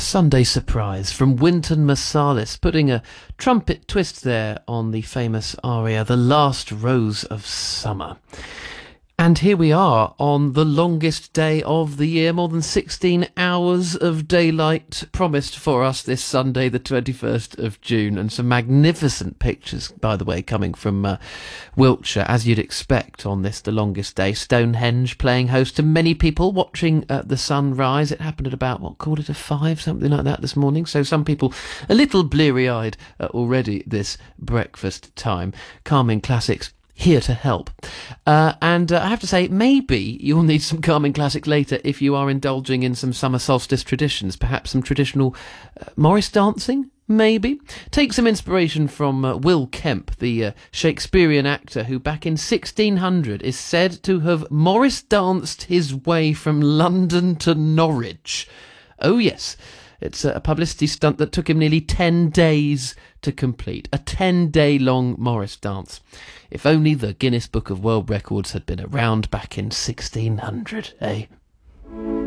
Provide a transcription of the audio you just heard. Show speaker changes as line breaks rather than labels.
Sunday surprise from Wynton Marsalis, putting a trumpet twist there on the famous aria, The Last Rose of Summer. And here we are on the longest day of the year, more than 16 hours of daylight promised for us this Sunday, the 21st of June, and some magnificent pictures, by the way, coming from Wiltshire, as you'd expect on this, the longest day. Stonehenge playing host to many people watching the sun rise. It happened at about, 5, something like that this morning, so some people a little bleary-eyed already this breakfast time. Calming Classics here to help. And I have to say, maybe you'll need some calming classics later if you are indulging in some summer solstice traditions, perhaps some traditional Morris dancing, maybe. Take some inspiration from Will Kemp, the Shakespearean actor who back in 1600 is said to have Morris danced his way from London to Norwich. Oh yes, it's a publicity stunt that took him nearly 10 days to complete. A 10-day-long Morris dance. If only the Guinness Book of World Records had been around back in 1600, eh?